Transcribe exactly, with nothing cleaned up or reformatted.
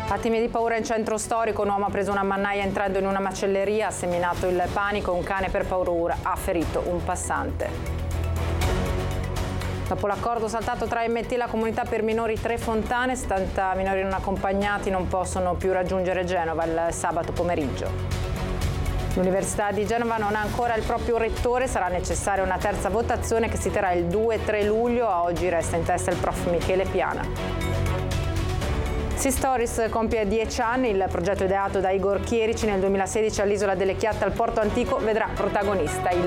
Attimi di paura in centro storico, un uomo ha preso una mannaia entrando in una macelleria, ha seminato il panico, un cane per paura ha ferito un passante. Dopo l'accordo saltato tra M T e la comunità per minori Tre Fontane, settanta minori non accompagnati non possono più raggiungere Genova il sabato pomeriggio. L'Università di Genova non ha ancora il proprio rettore, sarà necessaria una terza votazione che si terrà il due e tre luglio, a oggi resta in testa il prof Michele Piana. Sea Stories compie dieci anni, il progetto ideato da Igor Chierici nel duemilasedici all'isola delle Chiatte al Porto Antico vedrà protagonista il